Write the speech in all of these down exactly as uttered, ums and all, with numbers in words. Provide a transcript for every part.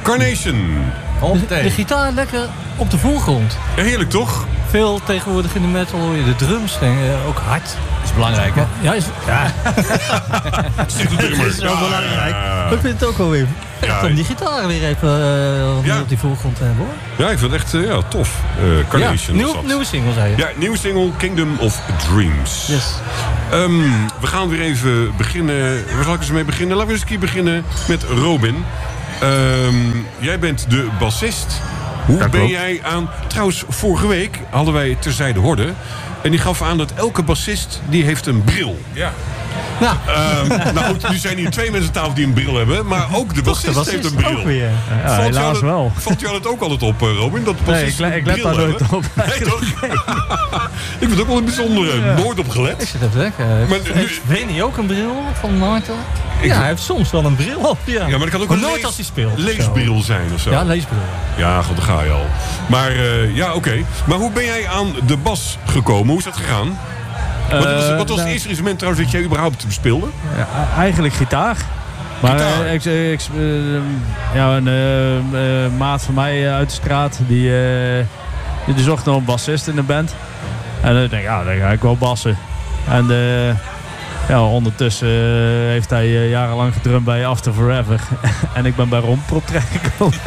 Carnation. De, de gitaar lekker op de voorgrond. Ja, heerlijk toch? Veel tegenwoordig in de metal hoor je de drums, denk, uh, ook hard. Dat is belangrijk, hè? Ja, is, ja. Zit de drummer. Dat is wel Ja, belangrijk. ja, ja. Ik vind het ook wel weer echt Ja. om die gitaar weer even uh, Ja. op die voorgrond te hebben, hoor. Ja, ik vind het echt uh, ja, tof. Uh, Carnation Ja, was nieuw, dat. nieuwe single, zei je. Ja, nieuwe single Kingdom of Dreams. Yes. Um, we gaan weer even beginnen. Waar zal ik eens mee beginnen? Laten we eens een keer beginnen met Robin. Um, jij bent de bassist. Hoe Dat ben klopt. jij aan... Trouwens, vorige week hadden wij terzijde Horde. En die gaf aan dat elke bassist die heeft een bril. Ja. Nou, Um, nou goed, nu zijn hier twee mensen aan tafel die een bril hebben. Maar ook de bassist, de bassist heeft een bril. ook weer. Ja, Valt jou helaas dat- wel. Valt jou dat ook altijd op, uh, Robin? Dat Nee, bassisten ik, le- ik let een bril daar nooit hebben? op. Nee, toch? Ik vind het ook wel een bijzondere. Nooit op Ik gelet. zit even lekker. Maar nu- Heeft Vinnie ook een bril van Maarten? Ik- Ja, hij heeft soms wel een bril op, ja. Ja, maar dat kan ook Maar een nooit lees- als hij speelt. of zo. leesbril zijn of zo. Ja, leesbril. Ja, god, daar ga je al. Maar uh, ja, oké. Okay. Maar hoe ben jij aan de bas gekomen? Hoe is dat gegaan? wat was, Eh, wat was het nou, eerste instrument trouwens dat jij überhaupt bespeelde? ja, eigenlijk gitaar. Maar Gitaar? eh, ik, ik, eh, ja, een eh, eh, maat van mij eh, uit de straat, die, eh, die zocht nog een bassist in de band. En dan denk ik, ja, dan ga ik wel bassen. En eh, ja, ondertussen eh, heeft hij eh, jarenlang gedrumd bij After Forever. En ik ben bij Romprop terechtgekomen.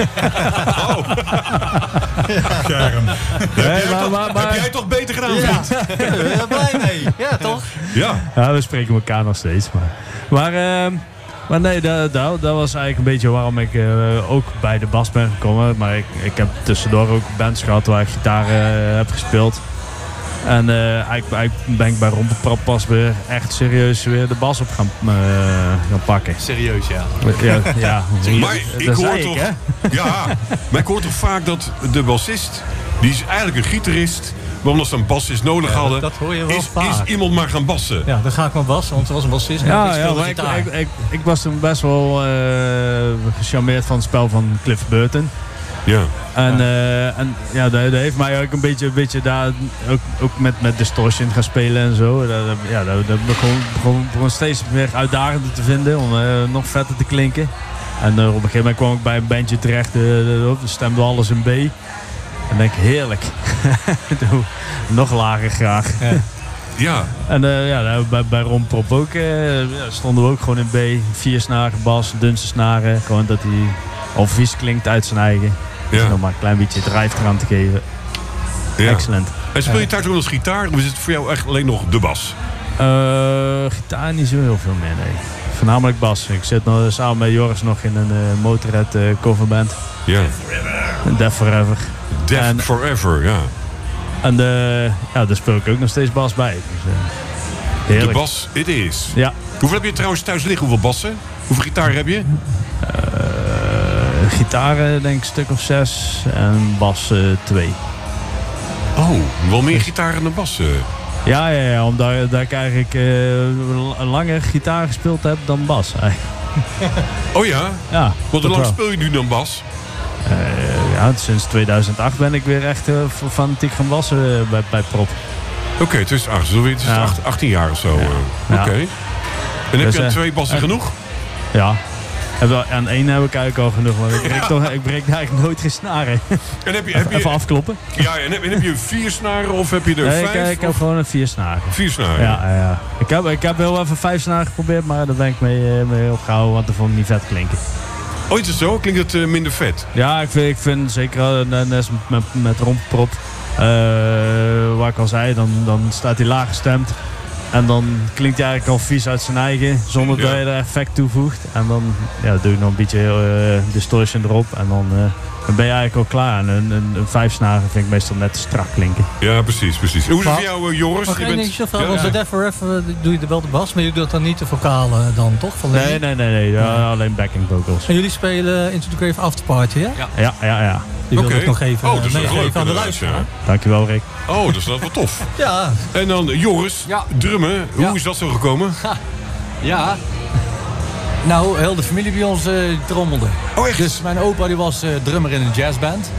Scherm. Nee, heb, jij maar- toch, maar- maar- heb jij toch beter gedaan, Ja, vriend? daar ben je blij mee. Ja, toch? Ja. Ja, we spreken elkaar nog steeds. Maar, maar, uh, maar nee, dat, dat, dat was eigenlijk een beetje waarom ik uh, ook bij de bas ben gekomen. Maar ik, ik heb tussendoor ook bands gehad waar ik gitaar uh, heb gespeeld. En uh, eigenlijk, eigenlijk ben ik bij Rompenprap pas weer echt serieus weer de bas op gaan, uh, gaan pakken. Serieus, ja. Ja, ja. Maar ik dat hoor zei toch... ik, hè? Ja, maar ik hoor toch vaak dat de bassist... Die is eigenlijk een gitarist... Maar omdat ze een bassist nodig Ja, hadden... dat hoor je wel is, vaak. is iemand maar gaan bassen. Ja, dan ga ik maar bassen, want er was een bassist en Ja, ik ja, speelde maar ik, gitaar. ik, ik, ik was toen best wel uh, gecharmeerd van het spel van Cliff Burton. Ja. En, ja. Uh, en ja, dat, dat heeft mij ook een beetje, een beetje daar ook, ook met, met distortion gaan spelen en zo. Dat, dat, ja, dat, dat begon, begon, begon steeds meer uitdagender te vinden om uh, nog vetter te klinken. En uh, op een gegeven moment kwam ik bij een bandje terecht, uh, we stemden alles in B. En denk ik, heerlijk. Nog lager graag. Ja. Ja. En uh, ja, bij, bij Romprop ook, uh, ja, stonden we ook gewoon in B. Vier snaren, bas, dunste snaren. Gewoon dat hij al vies klinkt uit zijn eigen. Dus Ja. nog maar een klein beetje drive eraan te geven. Ja. Excellent. En speel je thuis ook als gitaar? Of is het voor jou echt alleen nog de bas? Uh, gitaar niet zo heel veel meer, nee. Voornamelijk bas. Ik zit nog, samen met Joris nog in een uh, Motorhead uh, coverband. Ja. Death Forever. Death En- Forever, ja. En uh, ja, daar speel ik ook nog steeds bas bij. Dus, uh, De heerlijk. bas, it is. Ja. Hoeveel heb je trouwens thuis liggen? Hoeveel bassen? Hoeveel gitaar heb je? Uh, gitaren denk ik een stuk of zes. En bas uh, twee. Oh, wel meer gitaren dan bassen. Ja, ja, ja, omdat dat ik eigenlijk uh, langer gitaar gespeeld heb dan bas. Oh ja? Ja, Want hoe dat lang wel. speel je nu dan bas? Uh, ja, sinds tweeduizend acht ben ik weer echt uh, fanatiek gaan bassen uh, bij, bij Prop. Oké, okay, tussen acht, dus het is Ja. acht, achttien jaar of zo. Ja. uh. Oké. Ja. En heb Dus, je aan uh, twee bassen uh, genoeg? Ja. En wel- aan één heb ik eigenlijk al genoeg, maar ik breek, toch, ik breek eigenlijk nooit geen snaren. En heb je, heb Even je, afkloppen. ja, en heb, en heb je vier snaren of heb je er Nee, ik, vijf? ik heb of- gewoon een vier snaren. Vier snaren? Ja, ja, ja. Ik, heb, ik heb heel even vijf snaren geprobeerd, maar daar ben ik mee, uh, mee opgehouden, want dat vond ik niet vet klinken. Oh, is het zo? Klinkt het uh, minder vet? Ja, ik vind, ik vind zeker uh, net als met, met Romprop, uh, waar ik al zei, dan, dan staat hij laag gestemd. En dan klinkt hij eigenlijk al vies uit zijn eigen, zonder Ja. dat je er effect toevoegt. En dan ja, doe je nog een beetje uh, distortion erop en dan, uh, dan ben je eigenlijk al klaar. En een, een, een vijf snaren vind ik meestal net te strak klinken. Ja, precies, precies. Hoe is het Maar- voor jou, uh, Joris? Mag Je ik één bent- dingetje vragen? Ja, Want ja. bij Death Forever doe je wel de bas, maar je doet dan niet de vocalen dan, toch? Van de- Nee, nee, nee, nee. Ja, alleen backing vocals. En jullie spelen Into the Grave After Party, hè? Ja. Ja, ja, ja. Die wil Oké. ik nog even Oh, uh, dat is wel meegeven leuk, aan de inderdaad, luisteraar. Dankjewel, Rick. Oh, dat is wel wat tof. Ja. En dan Joris, Ja. drummen. Hoe Ja. is dat zo gekomen? Ja. Nou, heel de familie bij ons uh, trommelde. Oh, echt? Dus mijn opa die was uh, drummer in een jazzband.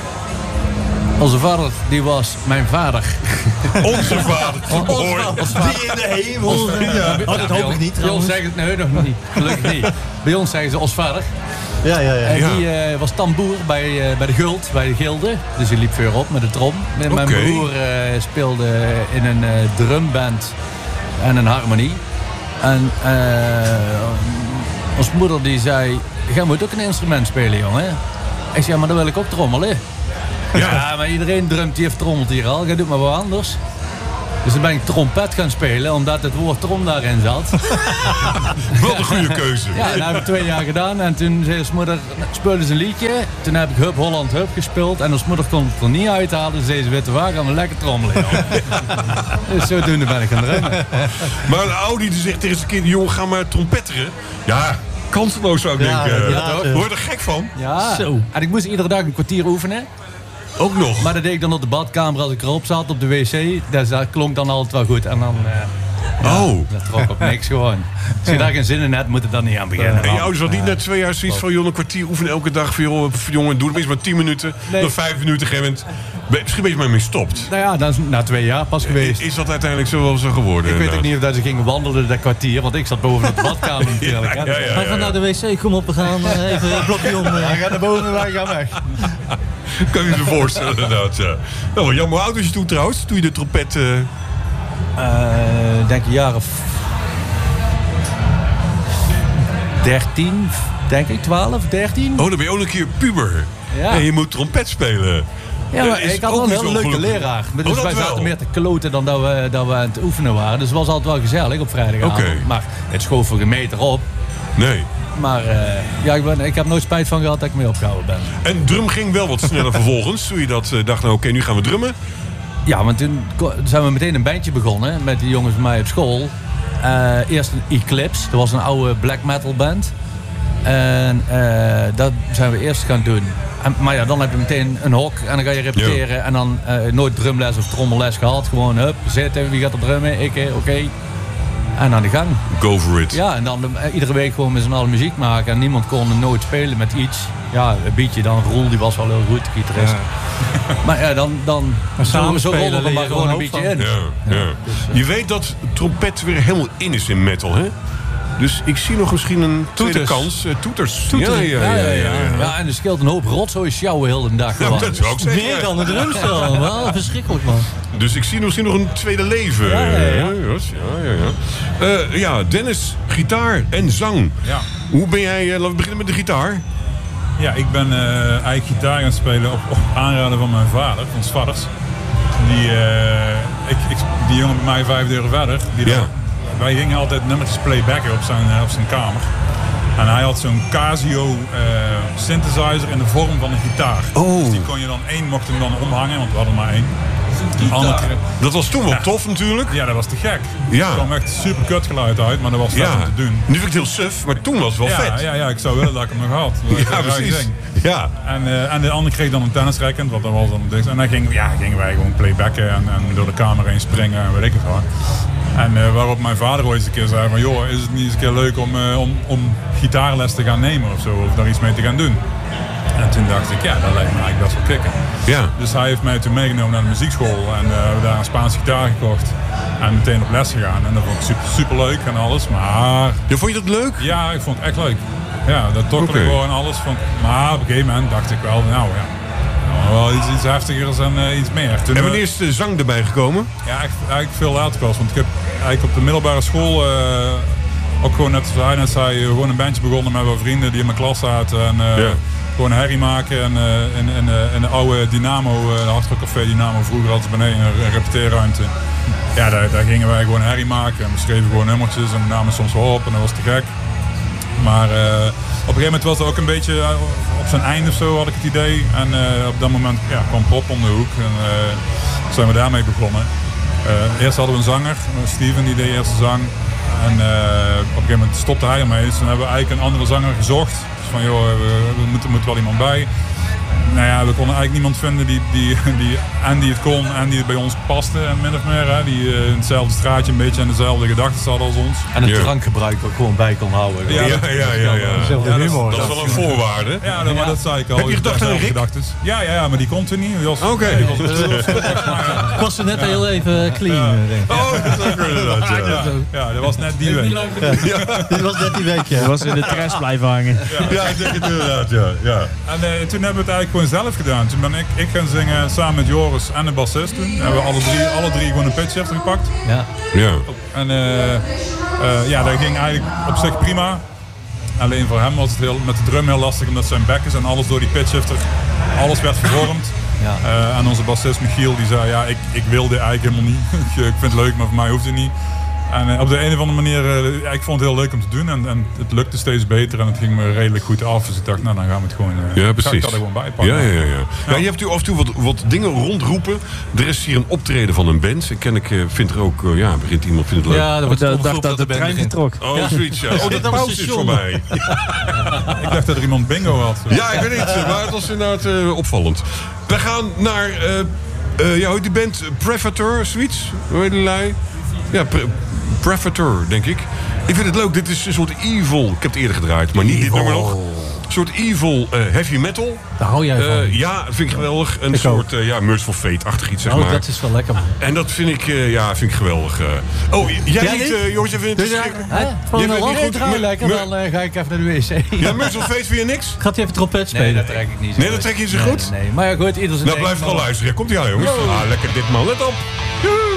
Onze vader die was mijn vader. Onze vader. Mooi. Die in de hemel. Ja. Oh, dat hoop ik niet Bij ons trouwens. zeggen, nee, nog niet. Gelukkig niet. Bij ons zeggen ze ons vader. Ja, ja, ja. En Ja. die uh, was tamboer bij, uh, bij de Guld, bij de Gilde. Dus die liep weer op met de trom. En mijn Oké. broer uh, speelde in een uh, drumband en een harmonie. En uh, ons moeder die zei, jij moet ook een instrument spelen, jongen. Ik zei, ja, maar dan wil ik ook trommelen. Ja, ja maar iedereen drumt, die heeft trommelt hier al. Ga doe maar wat anders. Dus dan ben ik trompet gaan spelen, omdat het woord trom daarin zat. Wat een goede keuze. Ja, en dat heb ik twee jaar gedaan. En toen zei ons moeder, speelde ze een liedje. Toen heb ik Hup Holland Hup gespeeld. En ons moeder kon het er niet uithalen. Dus zei ze, weet je waar, gaan we lekker trommelen. Dus zodoende ben ik gaan drummen. Maar een Audi die zegt tegen zijn kind, jongen, ga maar trompetteren. Ja, kanseloos zou ik Ja, denken. ja, toch? Word je er gek van? Ja, Zo. en ik moest iedere dag een kwartier oefenen. Ook nog. Maar dat deed ik dan op de badkamer als ik erop zat, op de wc. Dus dat klonk dan altijd wel goed. En dan... Uh, Ja, oh. dat trok op niks gewoon. Als je daar geen zin in hebt, moet het dan niet aan beginnen. En je ouders hadden niet na twee jaar zoiets van, joh, een kwartier oefenen elke dag. Van, joh, jongen, doe het minstens maar tien minuten. Nee. Dan vijf minuten, op een gegeven moment. Misschien ben je maar mee stopt. Nou ja, dat is na twee jaar pas geweest. Is dat uiteindelijk zo wel zo geworden? Ik weet ook inderdaad? niet of dat ze gingen wandelen dat kwartier, want ik zat boven op de badkamer natuurlijk. Ja, ja, ja. Wij gaan naar de wc, kom op, we gaan uh, even een blokje om. Uh. Hij gaat naar boven en wij gaan weg. Kan je je voorstellen, inderdaad, ja. Nou, wat jammer, hoe oud was je toen trouwens? Toen je de trompet... Uh... Uh, denk een jaar of... dertien, denk ik, twaalf, dertien. Oh, dan ben je ook een keer puber. Ja. En je moet trompet spelen. Ja, maar Is ik had ook wel een niet hele zo leuke gelukkig. leraar. Dus Oh, dat wij wel. zaten meer te kloten dan dat we, dat we aan het oefenen waren. Dus het was altijd wel gezellig op vrijdagavond. Oké. Maar het schoof er een meter op. Nee. Maar uh, ja, ik, ben, ik heb nooit spijt van gehad dat ik mee opgehouden ben. En drum ging wel wat sneller vervolgens. Toen je dat uh, dacht, nou oké, nu gaan we drummen. Ja, want toen ko- zijn we meteen een bandje begonnen met die jongens bij mij op school. Uh, eerst een Eclipse, dat was een oude black metal band. En uh, dat zijn we eerst gaan doen. En, maar ja, dan heb je meteen een hok en dan ga je repeteren. Ja. En dan uh, nooit drumles of trommelles gehad. Gewoon, hup, zitten, wie gaat er drummen? Ik, oké. Okay. En aan de gang. Go for it. Ja, en dan uh, iedere week gewoon met z'n allen muziek maken. En niemand kon nooit spelen met iets. Ja, een beetje dan. Roel, die was wel heel goed, gitarist. Ja. Maar ja, dan, dan maar zo, zo rollen we leer maar je gewoon een hoop beetje van. in. Ja, ja. Ja, dus, uh, je weet dat trompet weer helemaal in is in metal, hè? Dus ik zie nog misschien een tweede Toeters. kans. Uh, toeters. Toeters. Ja, ja, ja, ja, ja, ja. Ja, en er scheelt een hoop rotzooi sjouwen heel de dag. Ja, gewoon. dat zou ik zeggen. Meer dan een drumstel. Wel verschrikkelijk, man. Dus ik zie misschien nog een tweede leven. Ja, ja, ja. ja, ja, ja. Uh, ja, Dennis, gitaar en zang. Ja. Hoe ben jij, uh, laten we beginnen met de gitaar. Ja, ik ben uh, eigenlijk gitaar gaan spelen op, op aanraden van mijn vader, van 's vaders. Die, uh, ik, ik, die jongen bij mij vijf deuren verder. Die Ja. dan, wij gingen altijd nummertjes playbacken op zijn, uh, op zijn kamer. En hij had zo'n Casio uh, synthesizer in de vorm van een gitaar. Oh. Dus die kon je dan één, mocht hem dan omhangen, want we hadden maar één. Andere, Dat was toen wel Ja. tof natuurlijk. ja, dat was te gek. Ja. Er kwam echt super kut geluid uit, maar dat was vet Ja. om te doen. Nu vind ik het heel suf, maar toen was het wel Ja, vet. ja, ja, ik zou willen dat ik hem nog had. Dat ik Ja, een ruig precies. ding. Ja. En, uh, en de ander kreeg dan een tennisracket, want dat was dan dicht. En dan gingen, ja, gingen wij gewoon playbacken en, en door de kamer heen springen en weet ik het wat. En uh, waarop mijn vader ooit eens een keer zei van, joh, is het niet eens een keer leuk om, uh, om, om gitaarles te gaan nemen of zo, of daar iets mee te gaan doen. En toen dacht ik, ja, dat lijkt me eigenlijk best wel kicken. Ja. Dus hij heeft mij toen meegenomen naar de muziekschool en uh, we hebben daar een Spaanse gitaar gekocht. En meteen op les gegaan en dat vond ik super, super leuk en alles, maar... Ja, vond je dat leuk? Ja, ik vond het echt leuk. Ja, dat tokkelde Oké. gewoon alles. Vond, maar op een gegeven moment dacht ik wel, nou ja, nou, wel iets, iets heftigers en uh, iets meer. Toen, En uh, wanneer is de zang erbij gekomen? ja, echt, eigenlijk veel later pas. Want ik heb eigenlijk op de middelbare school, uh, ook gewoon net zoals hij net zei, gewoon een bandje begonnen met wat vrienden die in mijn klas zaten. En, uh, Ja. Gewoon herrie maken en uh, in, in, uh, in de oude Dynamo, uh, de hardrockcafé Dynamo, vroeger altijd beneden, een, een repeteerruimte. Ja, daar, daar gingen wij gewoon herrie maken en we schreven gewoon nummertjes en namen soms wel op en dat was te gek. Maar uh, op een gegeven moment was het ook een beetje uh, op zijn einde of zo, had ik het idee. En uh, op dat moment ja, kwam Pop om de hoek en uh, zijn we daarmee begonnen. Uh, eerst hadden we een zanger, Steven, die deed eerst de zang. En uh, op een gegeven moment stopte hij ermee, dus toen hebben we eigenlijk een andere zanger gezocht. Dus van joh, we, we moeten, moet wel iemand bij. nou ja, we konden eigenlijk niemand vinden die, die, die, en die het kon en die het bij ons paste, en min of meer. Hè, die uh, in hetzelfde straatje een beetje en dezelfde gedachten hadden als ons. En het Ja. drankgebruik ook gewoon bij kon houden. Ja, ja, ja. ja, ja. Dezelfde Ja, dat is- humor. Dat is wel een voorwaarde. Ja, dat, maar dat zei ik al. Heb je gedacht aan Rick? Gedachtes. Ja, ja, ja, maar die komt er niet. Die was- Oké. die was- Ik was er net heel even clean. eh, denk ik. Oh, dat is ook inderdaad, ja. Ja, ja, dat was net die week. Dit was net die week, Je ja. was in de trash blijven hangen. Ja, ik denk het inderdaad, ja. ja. En uh, toen hebben we het eigenlijk gewoon zelf gedaan. Toen ben ik, ik gaan zingen samen met Joris en de bassist toen. We hebben alle drie, alle drie gewoon een pitchshifter gepakt. Ja. Ja. En uh, uh, ja, dat ging eigenlijk op zich prima. Alleen voor hem was het heel, met de drum heel lastig, omdat zijn back is en alles door die pitchshifter, alles werd vervormd. Ja. Uh, en onze bassist Michiel die zei, ja, ik, ik wil dit eigenlijk helemaal niet. Ik vind het leuk, maar voor mij hoeft het niet. En uh, op de een of andere manier, uh, ja, ik vond het heel leuk om te doen en, en het lukte steeds beter en het ging me redelijk goed af. Dus ik dacht, nou dan gaan we het gewoon, uh, Ja, ga ik precies. dat er gewoon bij pakken. Ja, ja, ja, ja. ja, je hebt u af en toe wat, wat dingen rondroepen. Er is hier een optreden van een band. Ik ken ik, uh, vind er ook, uh, ja, begint iemand vindt het leuk. Ja, dat Ik wordt dacht omgeroepen dat de band trein begint. vertrok. Oh, zoiets, ja. Oh, de dat was pauze is station. voorbij. Ik dacht dat er iemand bingo had. Ja, ik weet niet, maar het was inderdaad uh, opvallend. We gaan naar, uh, uh, ja, hoe heet die band? Predator, zoiets? Hoe heet die lui? Ja, Pre Predator, denk ik. Ik vind het leuk, dit is een soort evil. Ik heb het eerder gedraaid, maar niet dit nummer nog. Een soort evil uh, heavy metal. Daar hou jij van. Uh, ja, dat vind ik geweldig. Een Ik soort uh, ja, Merciful Fate-achtig iets, zeg Oh, maar. dat is wel lekker, man. En dat vind ik, uh, ja, vind ik geweldig. Uh. Oh, jij Jij niet, niet? uh, jongens, jij vindt het Dus ja, schrik- hè? Je Van bent een niet land goed. draaien lekker, Mu- dan uh, ga ik even naar de wc. Ja, Merciful Fate vind je niks? Gaat hij even trompet spelen? Nee, dat trek ik niet zo Nee, dat goed. trek je zo Nee, goed? Nee, nee. Maar ja, goed, ieder zijn Nou, ding, blijf maar- gewoon luisteren. Ja, komt ie aan, jongens. Ah, lekker dit, man. Let op. Joehoe.